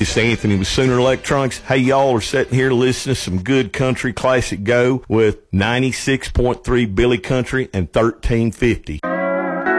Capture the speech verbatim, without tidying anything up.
It's Anthony with Sooner Electronics. Hey, y'all are sitting here listening to some good country classic go with ninety-six point three Billy Country and thirteen fifty.